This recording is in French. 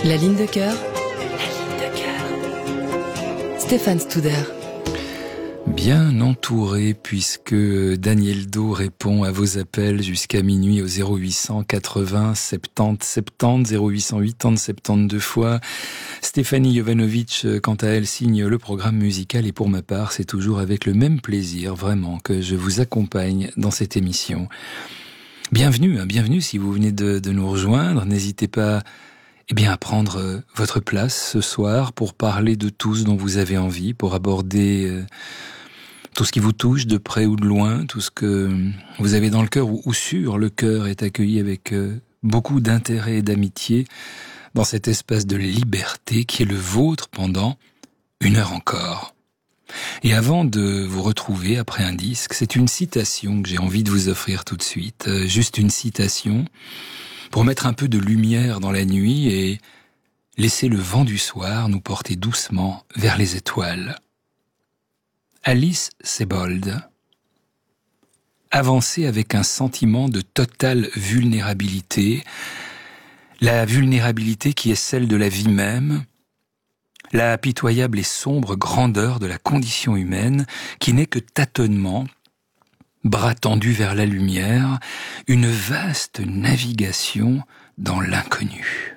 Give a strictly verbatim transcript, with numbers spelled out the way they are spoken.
La ligne de cœur. La ligne de cœur. Stéphane Studer. Bien entouré, puisque Daniel Do répond à vos appels jusqu'à minuit au zéro huit cent quatre-vingts soixante-dix soixante-dix, zéro huit cent quatre-vingts soixante-dix fois. Stéphanie Jovanovic, quant à elle, signe le programme musical et pour ma part, c'est toujours avec le même plaisir, vraiment, que je vous accompagne dans cette émission. Bienvenue, hein, bienvenue si vous venez de, de nous rejoindre. N'hésitez pas eh bien, à prendre votre place ce soir pour parler de tout ce dont vous avez envie, pour aborder euh, tout ce qui vous touche de près ou de loin, tout ce que vous avez dans le cœur ou, ou sur le cœur est accueilli avec euh, beaucoup d'intérêt et d'amitié dans cet espace de liberté qui est le vôtre pendant une heure encore. Et avant de vous retrouver après un disque, c'est une citation que j'ai envie de vous offrir tout de suite, euh, juste une citation pour mettre un peu de lumière dans la nuit et laisser le vent du soir nous porter doucement vers les étoiles. Alice Sebold. Avancer avec un sentiment de totale vulnérabilité, la vulnérabilité qui est celle de la vie même, la pitoyable et sombre grandeur de la condition humaine qui n'est que tâtonnement, bras tendus vers la lumière, une vaste navigation dans l'inconnu.